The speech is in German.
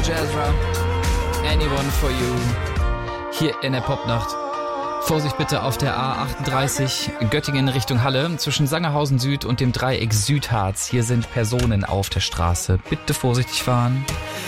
George Ezra, Anyone for You, hier in der Popnacht. Vorsicht bitte auf der A38 Göttingen Richtung Halle zwischen Sangerhausen Süd und dem Dreieck Südharz. Hier sind Personen auf der Straße. Bitte vorsichtig fahren.